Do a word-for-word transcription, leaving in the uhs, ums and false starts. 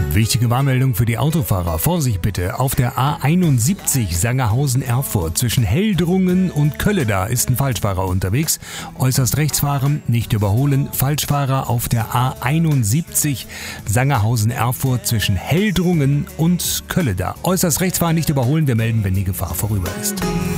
Wichtige Warnmeldung für die Autofahrer. Vorsicht bitte. Auf der A einundsiebzig Sangerhausen-Erfurt zwischen Heldrungen und Kölleda ist ein Falschfahrer unterwegs. Äußerst rechts fahren, nicht überholen. Falschfahrer auf der A einundsiebzig Sangerhausen-Erfurt zwischen Heldrungen und Kölleda. Äußerst rechts fahren, nicht überholen. Wir melden, wenn die Gefahr vorüber ist.